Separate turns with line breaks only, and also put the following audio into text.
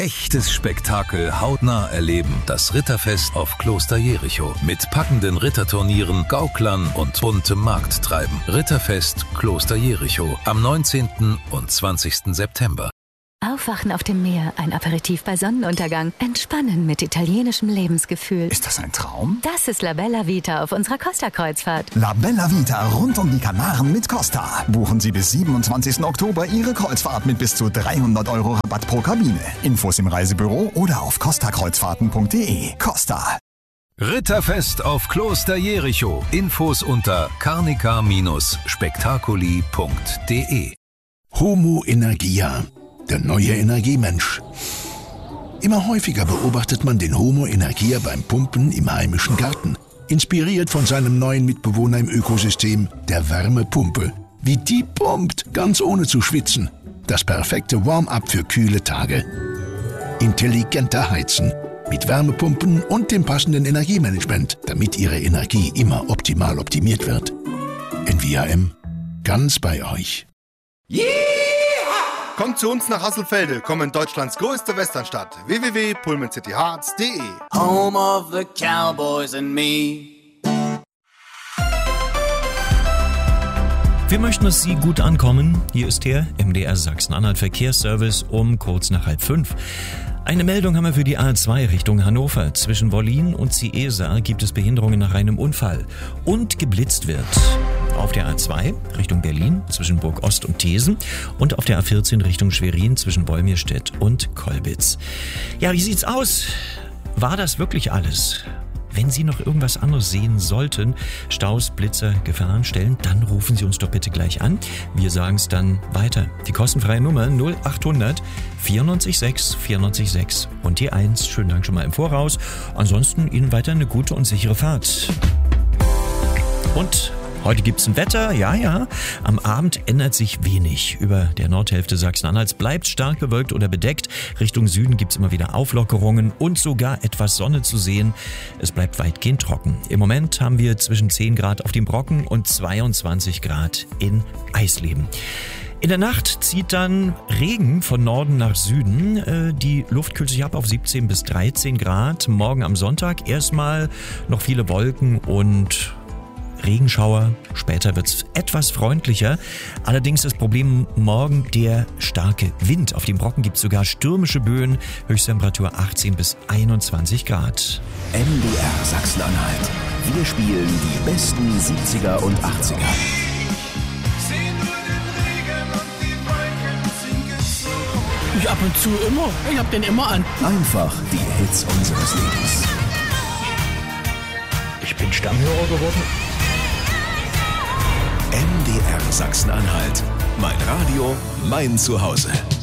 echtes Spektakel hautnah erleben. Das Ritterfest auf Kloster Jericho. Mit packenden Ritterturnieren, Gauklern und buntem Markttreiben. Ritterfest Kloster Jericho am 19. und 20. September.
Aufwachen auf dem Meer, ein Aperitif bei Sonnenuntergang, entspannen mit italienischem Lebensgefühl.
Ist das ein Traum?
Das ist La Bella Vita auf unserer Costa-Kreuzfahrt.
La Bella Vita rund um die Kanaren mit Costa. Buchen Sie bis 27. Oktober Ihre Kreuzfahrt mit bis zu 300 € Rabatt pro Kabine. Infos im Reisebüro oder auf costakreuzfahrten.de. Costa.
Ritterfest auf Kloster Jericho. Infos unter carnica-spectaculi.de.
Homo Energia. Der neue Energiemensch. Immer häufiger beobachtet man den Homo Energia beim Pumpen im heimischen Garten. Inspiriert von seinem neuen Mitbewohner im Ökosystem, der Wärmepumpe. Wie die pumpt, ganz ohne zu schwitzen. Das perfekte Warm-up für kühle Tage. Intelligenter Heizen. Mit Wärmepumpen und dem passenden Energiemanagement, damit Ihre Energie immer optimal optimiert wird. NVAM. Ganz bei euch.
Yeah! Kommt zu uns nach Hasselfelde, kommen in Deutschlands größte Westernstadt. www.pullmancityhearts.de.
Home of the Cowboys and me.
Wir möchten, dass Sie gut ankommen. Hier ist der MDR Sachsen-Anhalt Verkehrsservice um kurz nach 4:30. Eine Meldung haben wir für die A2 Richtung Hannover. Zwischen Wollin und Ciesa gibt es Behinderungen nach einem Unfall und geblitzt wird. Auf der A2 Richtung Berlin zwischen Burg Ost und Thesen und auf der A14 Richtung Schwerin zwischen Wolmirstedt und Kolbitz. Ja, wie sieht's aus? War das wirklich alles? Wenn Sie noch irgendwas anderes sehen sollten, Staus, Blitzer, Gefahrenstellen, dann rufen Sie uns doch bitte gleich an. Wir sagen es dann weiter. Die kostenfreie Nummer 0800 94 6 94 6 und die 1. Schönen Dank schon mal im Voraus. Ansonsten Ihnen weiter eine gute und sichere Fahrt. Und heute gibt's ein Wetter, ja. Am Abend ändert sich wenig. Über der Nordhälfte Sachsen-Anhalts bleibt stark bewölkt oder bedeckt. Richtung Süden gibt's immer wieder Auflockerungen und sogar etwas Sonne zu sehen. Es bleibt weitgehend trocken. Im Moment haben wir zwischen 10 Grad auf dem Brocken und 22 Grad in Eisleben. In der Nacht zieht dann Regen von Norden nach Süden. Die Luft kühlt sich ab auf 17 bis 13 Grad. Morgen am Sonntag erstmal noch viele Wolken und Regenschauer. Später wird es etwas freundlicher. Allerdings das Problem morgen der starke Wind. Auf dem Brocken gibt es sogar stürmische Böen. Höchsttemperatur 18 bis 21 Grad.
MDR Sachsen-Anhalt. Wir spielen die besten 70er und 80er.
Ich ab und zu immer. Ich hab den immer an.
Einfach die Hits unseres Lebens.
Ich bin Stammhörer geworden.
MDR Sachsen-Anhalt. Mein Radio, mein Zuhause.